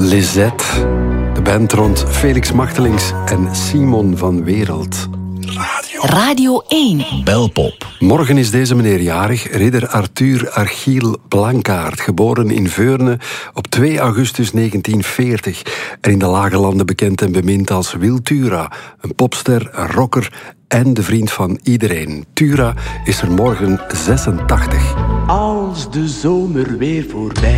Lisette. De band rond Felix Machtelings en Simon van Wereld. Radio 1. Belpop. Morgen is deze meneer jarig, ridder Arthur Achille Blankaart, geboren in Veurne op 2 augustus 1940 en in de Lage Landen bekend en bemind als Wil Tura, een popster, een rocker en de vriend van iedereen. Tura is er morgen 86. Als de zomer weer voorbij